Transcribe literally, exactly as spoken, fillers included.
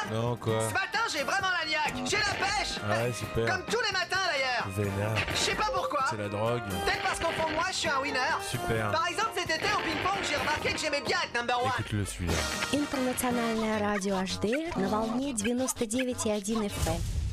Non, quoi? Ce matin, j'ai vraiment la niaque. J'ai la pêche. Ouais, super. Comme tous les matins, d'ailleurs. Vénère. Je sais pas pourquoi. C'est la drogue. Peut-être parce qu'au fond de moi, je suis un winner. Super. Par exemple, cet été, au ping-pong, j'ai remarqué que j'aimais bien être number one. Écoute-le, celui-là. Интернациональное радио эйч ди на волне девяносто девять и один эф эм.